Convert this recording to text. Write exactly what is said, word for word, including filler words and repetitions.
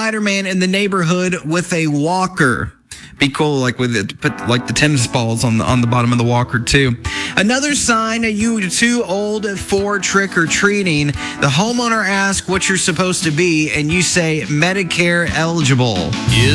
Spider-Man in the neighborhood with a walker. Be cool, like with it, put like the tennis balls on the on the bottom of the walker too. Another sign that you too old for trick or treating. The homeowner asks what you're supposed to be, and you say Medicare eligible.